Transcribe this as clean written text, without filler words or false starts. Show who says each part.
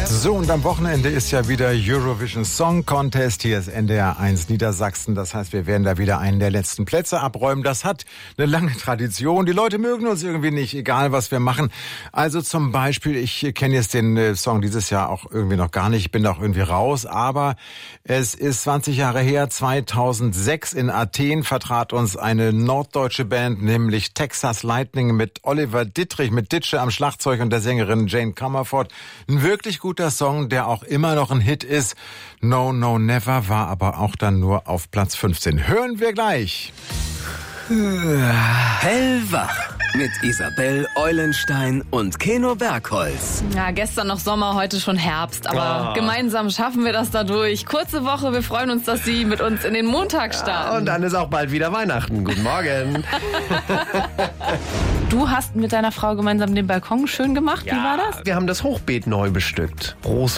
Speaker 1: So, und am Wochenende ist ja wieder Eurovision Song Contest. Hier ist NDR 1 Niedersachsen. Das heißt, wir werden da wieder einen der letzten Plätze abräumen. Das hat eine lange Tradition. Die Leute mögen uns irgendwie nicht, egal was wir machen. Also zum Beispiel, ich kenne jetzt den Song dieses Jahr auch irgendwie noch gar nicht. Ich bin da auch irgendwie raus. Aber es ist 20 Jahre her, 2006 in Athen vertrat uns eine norddeutsche Band, nämlich Texas Lightning mit Oliver Dittrich, mit Ditsche am Schlagzeug und der Sängerin Jane Comerford. Ein wirklich guter Song, der auch immer noch ein Hit ist. No, No, Never war aber auch dann nur auf Platz 15. Hören wir gleich.
Speaker 2: Hellwach mit Isabel Eulenstein und Keno Bergholz.
Speaker 3: Ja, gestern noch Sommer, heute schon Herbst, aber gemeinsam schaffen wir das dadurch. Kurze Woche, wir freuen uns, dass Sie mit uns in den Montag starten.
Speaker 4: Und dann ist auch bald wieder Weihnachten. Guten Morgen.
Speaker 3: Du hast mit deiner Frau gemeinsam den Balkon schön gemacht, wie war das?
Speaker 4: Wir haben das Hochbeet neu bestückt.